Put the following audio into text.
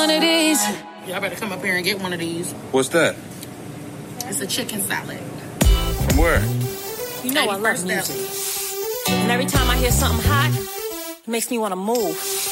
one of these. Y'all better come up here and get one of these. What's that? It's a chicken salad. From where? You know I love music. And every time I hear something hot, it makes me want to move.